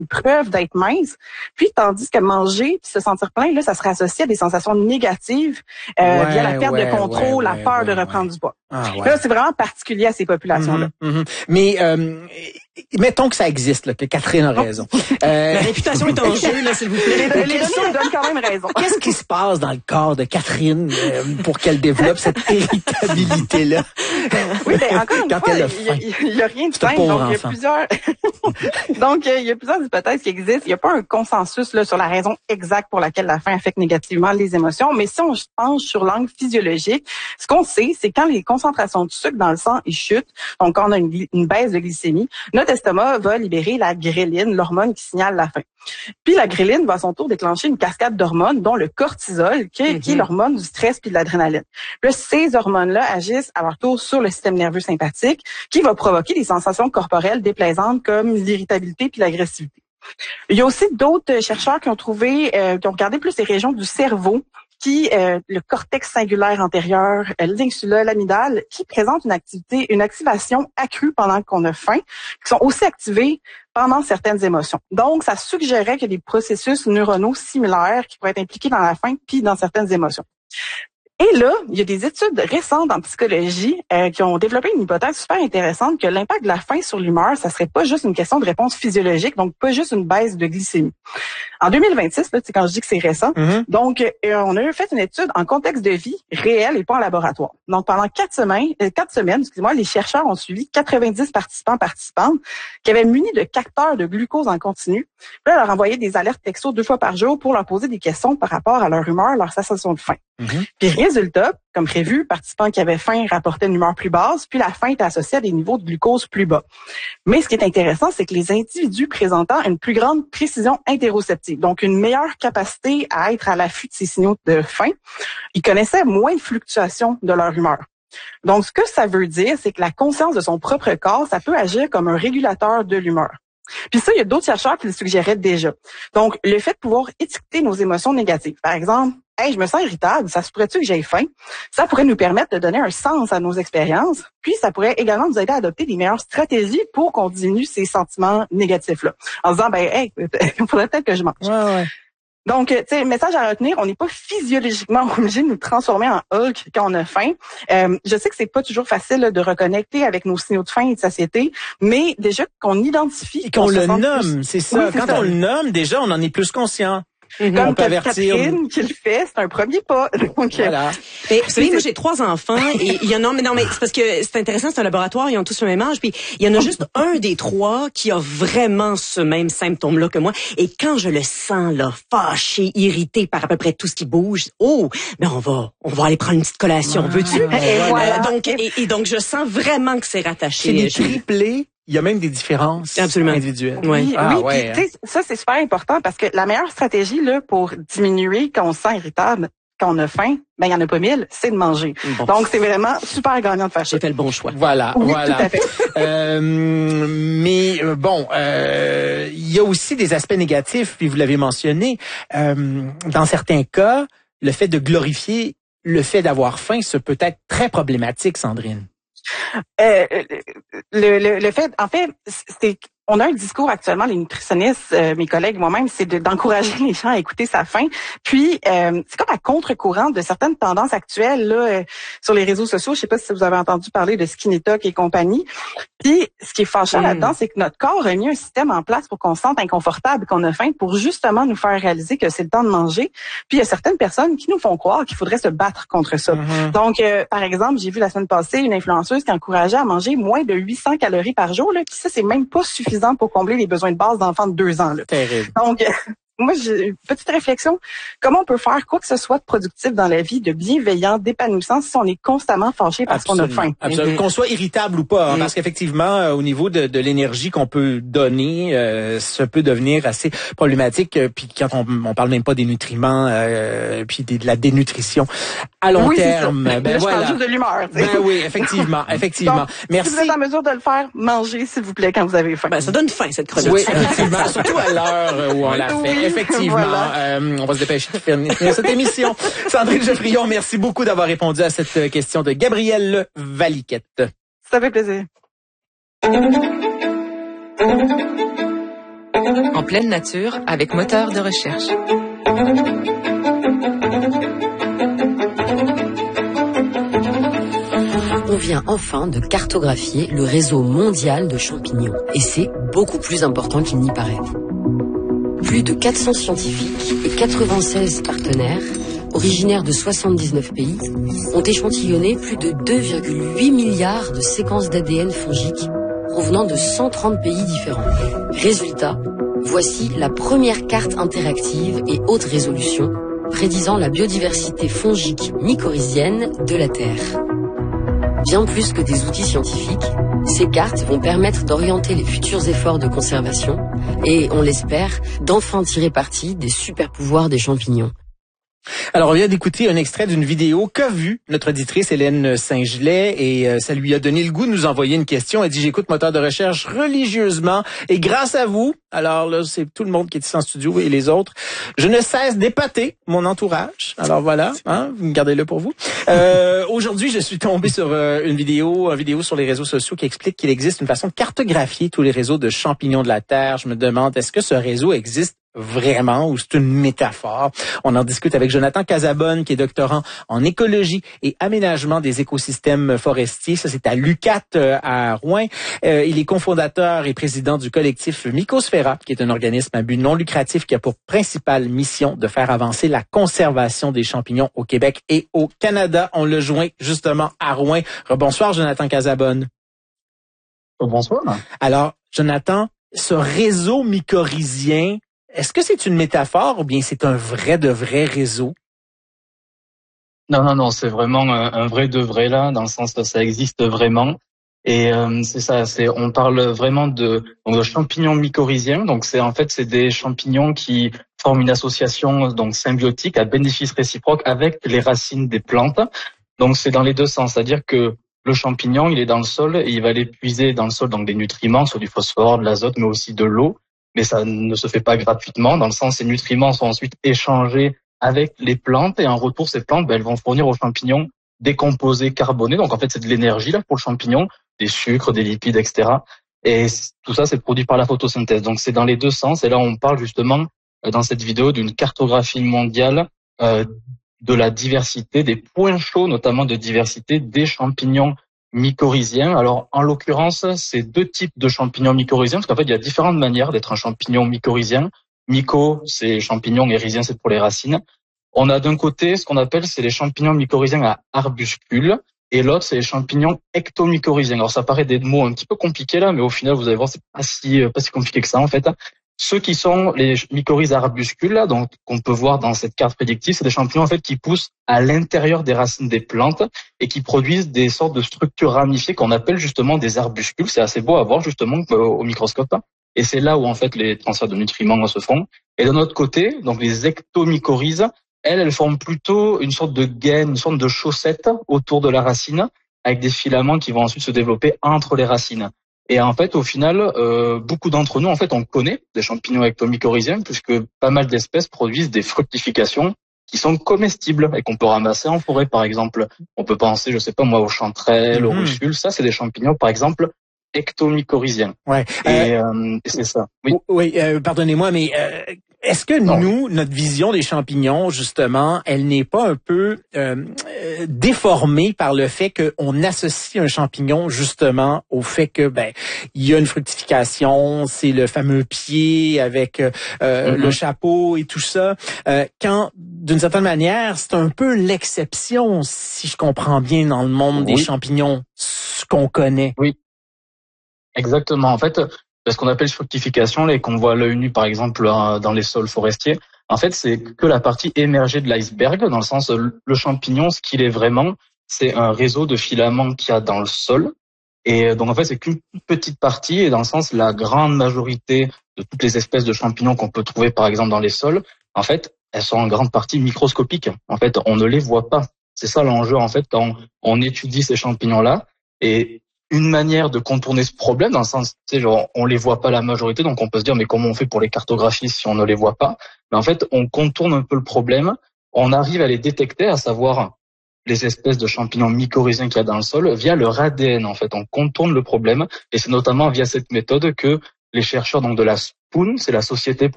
preuve d'être mince. Puis tandis que manger puis se sentir plein, là, ça serait associé à des sensations négatives via la perte de contrôle, la peur de reprendre du poids. Là, c'est vraiment particulier à ces populations-là. Mais mettons que ça existe, là, que Catherine a raison. La réputation est en jeu, là, s'il vous plaît. Les données nous donnent quand même raison. Qu'est-ce qui se passe dans le corps de Catherine pour qu'elle développe cette irritabilité-là? Oui, encore une fois, il y a rien de simple. Donc, il y a plusieurs, il y a plusieurs hypothèses qui existent. Il n'y a pas un consensus, là, sur la raison exacte pour laquelle la faim affecte négativement les émotions. Mais si on se penche sur l'angle physiologique, ce qu'on sait, c'est quand les concentrations de sucre dans le sang chutent, donc quand on a une baisse de glycémie, notre estomac va libérer la gréline, l'hormone qui signale la faim. Puis la gréline va à son tour déclencher une cascade d'hormones, dont le cortisol, qui est l'hormone du stress puis de l'adrénaline. Là, ces hormones-là agissent à leur tour sur le système nerveux sympathique, qui va provoquer des sensations corporelles déplaisantes comme l'irritabilité puis l'agressivité. Il y a aussi d'autres chercheurs qui ont regardé plus les régions du cerveau, le cortex singulaire antérieur, l'insula, l'amygdale, qui présentent une activation accrue pendant qu'on a faim, qui sont aussi activés pendant certaines émotions. Donc, ça suggérait qu'il y a des processus neuronaux similaires qui pourraient être impliqués dans la faim puis dans certaines émotions. Et là, il y a des études récentes en psychologie qui ont développé une hypothèse super intéressante que l'impact de la faim sur l'humeur, ça serait pas juste une question de réponse physiologique, donc pas juste une baisse de glycémie. En 2026, là, c'est quand je dis que c'est récent, donc on a fait une étude en contexte de vie réel et pas en laboratoire. Donc pendant 4 semaines, les chercheurs ont suivi 90 participantes qui avaient muni de capteurs de glucose en continu. Puis là, leur envoyaient des alertes texto 2 fois par jour pour leur poser des questions par rapport à leur humeur, leur sensation de faim. Puis résultat, comme prévu, participants qui avaient faim rapportaient une humeur plus basse, puis la faim était associée à des niveaux de glucose plus bas. Mais ce qui est intéressant, c'est que les individus présentant une plus grande précision interoceptive, donc une meilleure capacité à être à l'affût de ces signaux de faim, ils connaissaient moins de fluctuations de leur humeur. Donc, ce que ça veut dire, c'est que la conscience de son propre corps, ça peut agir comme un régulateur de l'humeur. Puis ça, il y a d'autres chercheurs qui le suggéraient déjà. Donc, le fait de pouvoir étiqueter nos émotions négatives. Par exemple, « Hey, je me sens irritable, ça se pourrait-tu que j'ai faim? » Ça pourrait nous permettre de donner un sens à nos expériences. Puis, ça pourrait également nous aider à adopter des meilleures stratégies pour qu'on diminue ces sentiments négatifs-là. En se disant, « Hey, il faudrait peut-être que je mange. » Ouais. Donc, tu sais, message à retenir, on n'est pas physiologiquement obligé de nous transformer en Hulk quand on a faim. Je sais que c'est pas toujours facile là, de reconnecter avec nos signaux de faim et de satiété, mais déjà qu'on identifie... Et qu'on le nomme, c'est ça. Oui, quand on le nomme, déjà, on en est plus conscient. Comme Catherine qui le fait, c'est un premier pas. Donc, voilà. Mais moi j'ai 3 enfants et il y en a mais c'est parce que c'est intéressant, c'est un laboratoire, ils ont tous le même âge, puis il y en a juste un des 3 qui a vraiment ce même symptôme-là que moi. Et quand je le sens là, fâché, irrité par à peu près tout ce qui bouge, on va aller prendre une petite collation, veux-tu? Voilà. Donc je sens vraiment que c'est rattaché. C'est des triplés. Il y a même des différences individuelles. Oui. Puis, ça, c'est super important parce que la meilleure stratégie là pour diminuer quand on se sent irritable, quand on a faim, il y en a pas 1000, c'est de manger. Bon. Donc, c'est vraiment super gagnant de faire ça. J'ai fait le bon choix. Voilà. Tout à fait. Il y a aussi des aspects négatifs, puis vous l'avez mentionné. Dans certains cas, le fait de glorifier le fait d'avoir faim, ça peut être très problématique, Sandrine. Le fait, en fait, on a un discours actuellement, les nutritionnistes, mes collègues, moi-même, c'est d'encourager les gens à écouter sa faim. Puis, c'est comme à contre-courant de certaines tendances actuelles là sur les réseaux sociaux. Je sais pas si vous avez entendu parler de Skinny Talk et compagnie. Puis, ce qui est fâchant là-dedans, c'est que notre corps a mis un système en place pour qu'on se sente inconfortable, qu'on a faim, pour justement nous faire réaliser que c'est le temps de manger. Puis, il y a certaines personnes qui nous font croire qu'il faudrait se battre contre ça. Donc, par exemple, j'ai vu la semaine passée une influenceuse qui encourageait à manger moins de 800 calories par jour. Là, puis ça, c'est même pas suffisant pour combler les besoins de base d'enfants de 2 ans. Là. Terrible. Donc, moi, j'ai une petite réflexion. Comment on peut faire quoi que ce soit de productif dans la vie, de bienveillant, d'épanouissant, si on est constamment fâché parce qu'on a faim? Absolument. Qu'on soit irritable ou pas, parce qu'effectivement, au niveau de l'énergie qu'on peut donner, ça peut devenir assez problématique. Puis quand on parle même pas des nutriments, puis de la dénutrition à long terme. Là, je parle juste de l'humeur. Oui, effectivement. Donc, merci. Si vous êtes en mesure de le faire, mangez, s'il vous plaît, quand vous avez faim. Ça donne faim, cette chronique. Oui, effectivement. Surtout à l'heure où on l'a fait. Effectivement. Voilà. On va se dépêcher de finir cette émission. Sandrine Geffrion, merci beaucoup d'avoir répondu à cette question de Gabrielle Valiquette. Ça fait plaisir. En pleine nature, avec moteur de recherche. On vient enfin de cartographier le réseau mondial de champignons. Et c'est beaucoup plus important qu'il n'y paraît. Plus de 400 scientifiques et 96 partenaires, originaires de 79 pays, ont échantillonné plus de 2,8 milliards de séquences d'ADN fongiques provenant de 130 pays différents. Résultat, voici la première carte interactive et haute résolution prédisant la biodiversité fongique mycorhizienne de la Terre. Bien plus que des outils scientifiques, ces cartes vont permettre d'orienter les futurs efforts de conservation et, on l'espère, d'enfin tirer parti des super pouvoirs des champignons. Alors, on vient d'écouter un extrait d'une vidéo qu'a vue notre auditrice Hélène Saint-Gelais et ça lui a donné le goût de nous envoyer une question. Elle dit, j'écoute Moteur de recherche religieusement et grâce à vous, alors là, c'est tout le monde qui est ici en studio et les autres, je ne cesse d'épater mon entourage. Alors voilà, hein, gardez-le pour vous. Aujourd'hui, je suis tombé sur une vidéo sur les réseaux sociaux qui explique qu'il existe une façon de cartographier tous les réseaux de champignons de la Terre. Je me demande, est-ce que ce réseau existe vraiment ou c'est une métaphore? On en discute avec Jonathan Casabonne, qui est doctorant en écologie et aménagement des écosystèmes forestiers. Ça, c'est à l'UQAT à Rouen. Il est cofondateur et président du collectif Mycosphera, qui est un organisme à but non lucratif qui a pour principale mission de faire avancer la conservation des champignons au Québec et au Canada. On le joint justement à Rouen. Bonsoir, Jonathan Casabonne. Bonsoir. Alors, Jonathan, ce réseau mycorhizien, est-ce que c'est une métaphore ou bien c'est un vrai de vrai réseau? Non, c'est vraiment un vrai de vrai là, dans le sens que ça existe vraiment. Et c'est ça, on parle vraiment de champignons mycorhiziens. Donc c'est des champignons qui forment une association donc symbiotique à bénéfice réciproque avec les racines des plantes. Donc c'est dans les deux sens, c'est-à-dire que le champignon, il est dans le sol et il va aller puiser dans le sol donc des nutriments, soit du phosphore, de l'azote, mais aussi de l'eau. Mais ça ne se fait pas gratuitement, dans le sens ces nutriments sont ensuite échangés avec les plantes et en retour ces plantes elles vont fournir aux champignons des composés carbonés. Donc en fait c'est de l'énergie là pour le champignon, des sucres, des lipides, etc. Et tout ça c'est produit par la photosynthèse. Donc c'est dans les deux sens et là on parle justement dans cette vidéo d'une cartographie mondiale de la diversité, des points chauds notamment de diversité des champignons mycorhiziens. Alors, en l'occurrence, c'est deux types de champignons mycorhiziens, parce qu'en fait, il y a différentes manières d'être un champignon mycorhizien. Myco, c'est champignon, et rhizien, c'est pour les racines. On a d'un côté, ce qu'on appelle, c'est les champignons mycorhiziens à arbuscules, et l'autre, c'est les champignons ectomycorhiziens. Alors, ça paraît des mots un petit peu compliqués là, mais au final, vous allez voir, c'est pas si compliqué que ça, en fait. Ceux qui sont les mycorhizes à arbuscules, là, donc qu'on peut voir dans cette carte prédictive, c'est des champignons en fait qui poussent à l'intérieur des racines des plantes et qui produisent des sortes de structures ramifiées qu'on appelle justement des arbuscules. C'est assez beau à voir justement au microscope. Et c'est là où en fait les transferts de nutriments se font. Et de notre côté, donc les ectomycorhizes, elles forment plutôt une sorte de gaine, une sorte de chaussette autour de la racine avec des filaments qui vont ensuite se développer entre les racines. Et en fait, au final, beaucoup d'entre nous, en fait, on connaît des champignons ectomycorhiziens puisque pas mal d'espèces produisent des fructifications qui sont comestibles et qu'on peut ramasser en forêt, par exemple. On peut penser, je sais pas moi, aux chanterelles, aux russules. Ça, c'est des champignons, par exemple, ectomycorhiziens. Ouais. Et c'est ça. Oui. Oui, pardonnez-moi, mais est-ce que nous, notre vision des champignons, justement, elle n'est pas un peu déformée par le fait qu'on associe un champignon, justement, au fait que il y a une fructification, c'est le fameux pied avec le chapeau et tout ça, quand, d'une certaine manière, c'est un peu l'exception, si je comprends bien, dans le monde des champignons, ce qu'on connaît. Oui, exactement. En fait, ce qu'on appelle fructification, et qu'on voit à l'œil nu, par exemple, dans les sols forestiers, en fait, c'est que la partie émergée de l'iceberg, dans le sens, le champignon, ce qu'il est vraiment, c'est un réseau de filaments qu'il y a dans le sol. Et donc, en fait, c'est qu'une petite partie, et dans le sens, la grande majorité de toutes les espèces de champignons qu'on peut trouver, par exemple, dans les sols, en fait, elles sont en grande partie microscopiques. En fait, on ne les voit pas. C'est ça l'enjeu, en fait, quand on étudie ces champignons-là. Et une manière de contourner ce problème, dans le sens, on les voit pas la majorité, donc on peut se dire, mais comment on fait pour les cartographier si on ne les voit pas? Mais en fait, on contourne un peu le problème, on arrive à les détecter, à savoir les espèces de champignons mycorhiziens qu'il y a dans le sol, via leur ADN, en fait. On contourne le problème, et c'est notamment via cette méthode que les chercheurs donc de la SPOON, c'est la Société